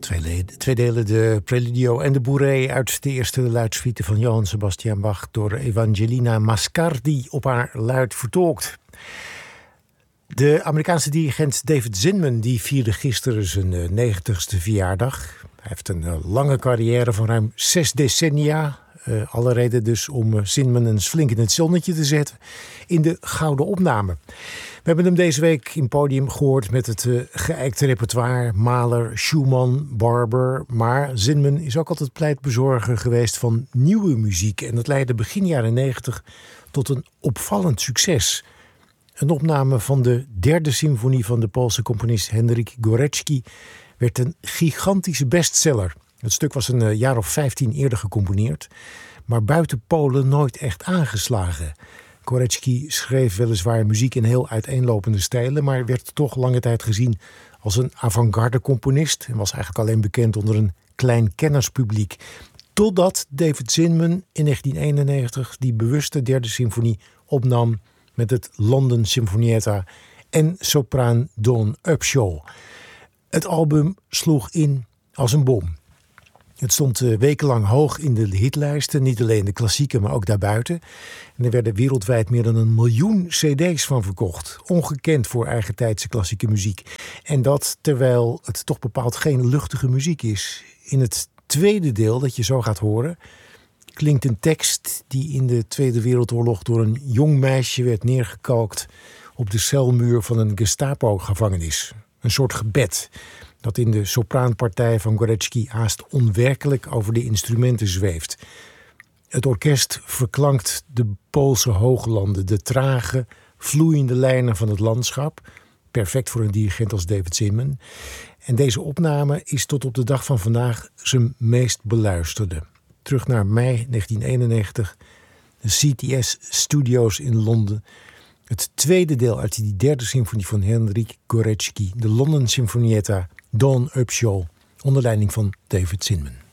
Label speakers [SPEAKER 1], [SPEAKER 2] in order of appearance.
[SPEAKER 1] Twee delen, de Preludio en de Bourrée uit de eerste luidsuite van Johann Sebastian Bach door Evangelina Mascardi op haar luid vertolkt. De Amerikaanse dirigent David Zinman die vierde gisteren zijn 90ste verjaardag. Hij heeft een lange carrière van ruim 6 decennia. Alle reden dus om Zinman eens flink in het zonnetje te zetten in de gouden opname. We hebben hem deze week in Podium gehoord met het geëikte repertoire. Mahler, Schumann, Barber. Maar Zinman is ook altijd pleitbezorger geweest van nieuwe muziek. En dat leidde begin jaren 90 tot een opvallend succes. Een opname van de derde symfonie van de Poolse componist Henryk Górecki werd een gigantische bestseller. Het stuk was een jaar of 15 eerder gecomponeerd, maar buiten Polen nooit echt aangeslagen. Górecki schreef weliswaar muziek in heel uiteenlopende stijlen, maar werd toch lange tijd gezien als een avant-garde componist en was eigenlijk alleen bekend onder een klein kennerspubliek. Totdat David Zinman in 1991 die bewuste derde symfonie opnam met het London Sinfonietta en sopraan Dawn Upshaw. Het album sloeg in als een bom. Het stond wekenlang hoog in de hitlijsten, niet alleen de klassieke, maar ook daarbuiten. En er werden wereldwijd meer dan 1 miljoen cd's van verkocht. Ongekend voor eigentijdse klassieke muziek. En dat terwijl het toch bepaald geen luchtige muziek is. In het tweede deel, dat je zo gaat horen, klinkt een tekst die in de Tweede Wereldoorlog door een jong meisje werd neergekalkt op de celmuur van een Gestapo-gevangenis. Een soort gebed dat in de sopraanpartij van Górecki haast onwerkelijk over de instrumenten zweeft. Het orkest verklankt de Poolse hooglanden, de trage, vloeiende lijnen van het landschap. Perfect voor een dirigent als David Zinman. En deze opname is tot op de dag van vandaag zijn meest beluisterde. Terug naar mei 1991, de CTS Studios in Londen. Het tweede deel uit die derde symfonie van Henryk Górecki, de London Sinfonietta, Dawn Upshaw, onder leiding van David Zinman.